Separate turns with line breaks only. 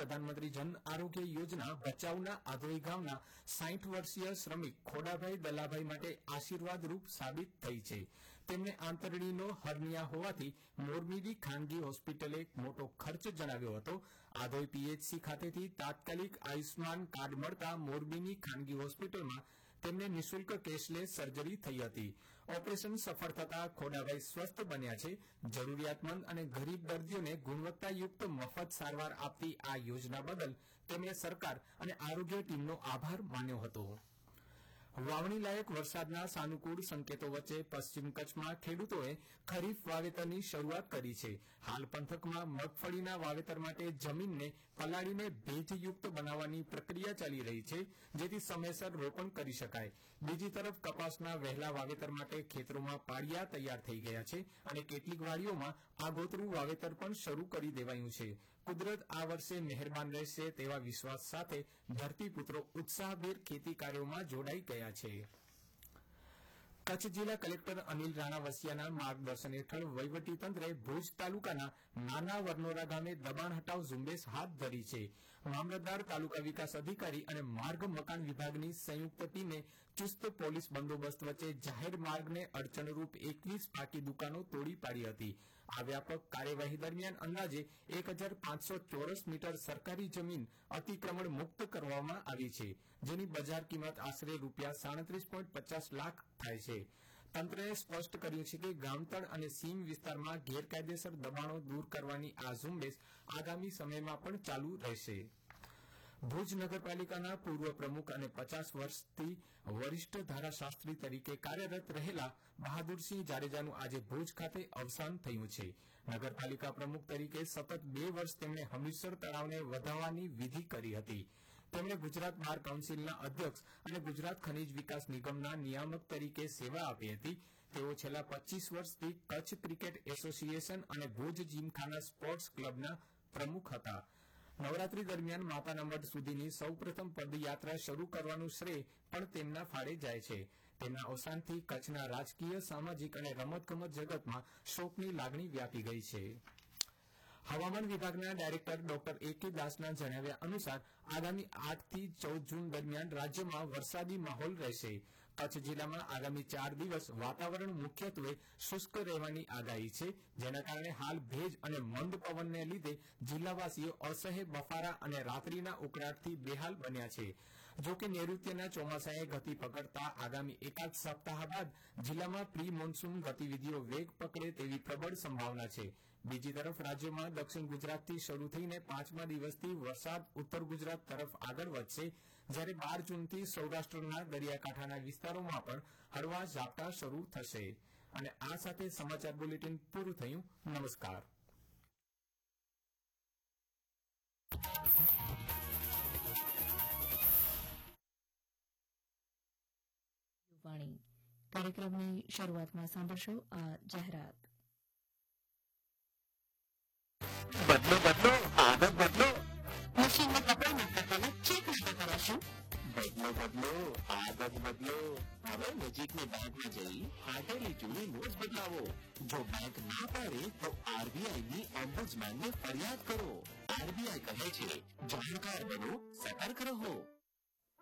પ્રધાનમંત્રી જન આરોગ્ય યોજના બચાવના આધોઈ ગામના 60 વર્ષીય શ્રમિક ખોડાભાઈ દલાભાઈ માટે આશીર્વાદરૂપ સાબિત થઈ છે. તેમને આંતરડીનો હર્નિયા હોવાથી મોરબીની ખાનગી હોસ્પિટલે મોટો ખર્ચ જણાવ્યો હતો. આધોઈ પીએચસી ખાતેથી તાત્કાલિક આયુષ્માન કાર્ડ મળતા મોરબીની ખાનગી હોસ્પિટલમાં તેમને નિઃશુલ્ક કેશલેસ સર્જરી થઈ હતી. ઓપરેશન સફળ થતા ખોડાભાઈ સ્વસ્થ બન્યા છે. જરૂરિયાતમંદ અને ગરીબ દર્દીઓને ગુણવત્તાયુક્ત મફત સારવાર આપતી આ યોજના બદલ તેમણે સરકાર અને આરોગ્ય ટીમનો આભાર માન્યો હતો. વાવણી લાયક વરસાદના સાનુકૂળ સંકેતો વચ્ચે પશ્ચિમ કચ્છમાં ખેડૂતોએ ખરીફ વાવેતરની શરૂઆત કરી છે. હાલ પંથકમાં મગફળીના વાવેતર માટે જમીનને પલાળીને ભેજયુક્ત બનાવવાની પ્રક્રિયા ચાલી રહી છે, જેથી સમયસર રોપણ કરી શકાય. બીજી તરફ કપાસના વહેલા વાવેતર માટે ખેતરોમાં પાળિયા તૈયાર થઈ ગયા છે અને કેટલીક વાડીઓમાં આગોતરું વાવેતર પણ શરૂ કરી દેવાયું છે. કુદરત આ વર્ષે મહેરબાન રહેશે તેવા વિશ્વાસ સાથે ધરતીપુત્રો ઉત્સાહભેર ખેતી કાર્યોમાં જોડાઈ ગયા છે. કચ્છ જિલ્લા કલેક્ટર અનિલ રાણાવસિયાના માર્ગદર્શન હેઠળ વહીવટીતંત્રે ભુજ તાલુકાના નાના વરનોરા ગામે દબાણ હટાવ ઝુંબેશ હાથ ધરી છે. મામલતદાર, તાલુકા વિકાસ અધિકારી અને માર્ગ મકાન વિભાગની સંયુક્ત ટીમે ચુસ્ત પોલીસ બંદોબસ્ત વચ્ચે જાહેર માર્ગને અડચણરૂપ 21 પાકી દુકાનો તોડી પાડી હતી. આ વ્યાપક કાર્યવાહી દરમિયાન અંદાજે 1500 ચોરસ મીટર સરકારી જમીન અતિક્રમણ મુક્ત કરવામાં આવી છે, જેની બજાર કિંમત આશરે ₹37.50 લાખ થાય છે. તંત્રએ સ્પષ્ટ કર્યું છે કે ગામતળ અને સીમ વિસ્તારમાં ગેરકાયદેસર દબાણો દૂર કરવાની આ ઝુંબેશ આગામી સમયમાં પણ ચાલુ રહેશે. ભુજ નગરપાલિકાના પૂર્વ પ્રમુખ અને 50 વર્ષથી વરિષ્ઠ ધારાશાસ્ત્રી તરીકે કાર્યરત રહેલા બહાદુરસિંહ જાડેજાનું આજે ભુજ ખાતે અવસાન થયું છે. નગરપાલિકા પ્રમુખ તરીકે સતત 2 વર્ષ તેમણે હમીરસર તળાવને વધાવવાની વિધિ કરી હતી. તેમણે ગુજરાત બાર કાઉન્સિલના અધ્યક્ષ અને ગુજરાત ખનીજ વિકાસ નિગમના નિયામક તરીકે સેવા આપી હતી. તેઓ છેલ્લા 25 વર્ષથી કચ્છ ક્રિકેટ એસોસિએશન અને ભુજ જીમખાના સ્પોર્ટ્સ ક્લબના પ્રમુખ હતા. નવરાત્રી દરમિયાન માતાના મઢ સુધીની સૌપ્રથમ પદયાત્રા શરૂ કરવાનું શ્રેય પણ તેમના ફાળે જાય છે. તેમના અવસાનથી કચ્છના રાજકીય, સામાજિક અને રમતગમત જગતમાં શોકની લાગણી વ્યાપી ગઈ છે. હવામાન વિભાગના ડાયરેક્ટર ડોક્ટર A.K. દાસના જણાવ્યા અનુસાર આગામી 8 થી 14 જૂન દરમિયાન રાજ્યમાં વરસાદી માહોલ રહેશે. કચ્છ જિલ્લામાં આગામી 4 દિવસ વાતાવરણ મુખ્યત્વે શુષ્ક રહેવાની આગાહી છે, જેના કારણે હાલ ભેજ અને મંદ પવનને લીધે જિલ્લાવાસીઓ અસહ્ય બફારા અને રાત્રિના ઉકળાટથી બેહાલ બન્યા છે. જોકે નૈઋત્યના ચોમાસાએ ગતિ પકડતા આગામી એકાદ સપ્તાહ બાદ જિલ્લામાં પ્રી મોન્સૂન ગતિવિધિઓ વેગ પકડે તેવી પ્રબળ સંભાવના છે. બીજી તરફ રાજ્યમાં દક્ષિણ ગુજરાતથી શરૂ થઈને 5મા દિવસથી વરસાદ ઉત્તર ગુજરાત તરફ આગળ વધશે, જ્યારે 12 જૂનથી સૌરાષ્ટ્રના દરિયાકાંઠાના વિસ્તારોમાં પણ હળવા ઝાપટા શરૂ થશે. અને આ સાથે સમાચાર બુલેટિન પૂરું થયું. નમસ્કાર.
કાર્યક્રમની શરૂઆતમાં સાંભળશો આ જાહેરાત.
બદલો બદલો આદત બદલો.
મશીનમાં કપડાં નાખતા પહેલા ચેક ના કરાશું.
બદલો બદલો આદત બદલો. હવે નજીકની બેંકમાં જઈ ફાટેલી જૂની નોટ્સ બદલાવો. જો બેંક ના પાડે તો આરબીઆઈની ઓમ્બુડ્સમેનને ફરિયાદ કરો. આરબીઆઈ કહે છે, જાણકાર બનો, સતર્ક રહો.